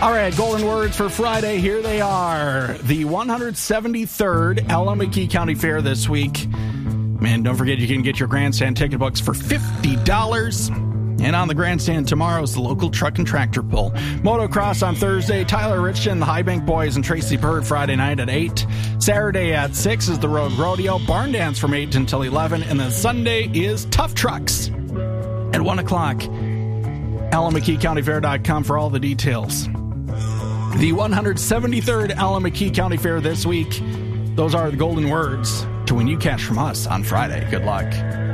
All right, golden words for Friday. Here they are. The 173rd Ella McKee County Fair this week. Man, don't forget you can get your grandstand ticket books for $50. And on the grandstand tomorrow is the local truck and tractor pull. Motocross on Thursday. Tyler Richton, the High Bank Boys, and Tracy Bird Friday night at 8. Saturday at 6 is the Road Rodeo. Barn Dance from 8 until 11. And then Sunday is Tough Trucks at 1 o'clock. EllaMcKeeCountyFair.com for all the details. The 173rd Ella McKee County Fair this week. Those are the golden words to win you cash from us on Friday. Good luck.